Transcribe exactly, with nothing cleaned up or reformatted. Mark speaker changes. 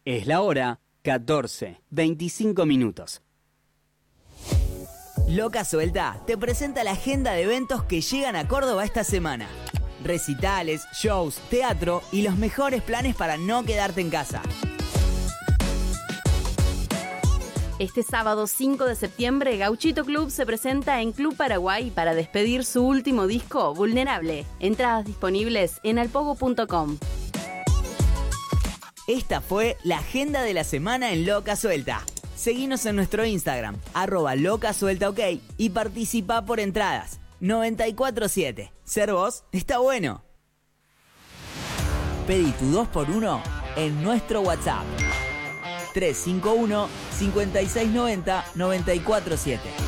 Speaker 1: Es la hora catorce, veinticinco minutos.
Speaker 2: Loca Suelta te presenta la agenda de eventos que llegan a Córdoba esta semana. Recitales, shows, teatro y los mejores planes para no quedarte en casa.
Speaker 3: Este sábado cinco de septiembre, Gauchito Club se presenta en Club Paraguay para despedir su último disco, Vulnerable. Entradas disponibles en alpogo punto com.
Speaker 2: Esta fue la agenda de la semana en Loca Suelta. Seguinos en nuestro Instagram, arroba Loca Suelta OK, y participa por entradas. noventa y cuatro siete. Ser vos está bueno. Pedí tu dos por uno en nuestro WhatsApp. tres cinco uno, cinco seis nueve cero, nueve cuatro siete.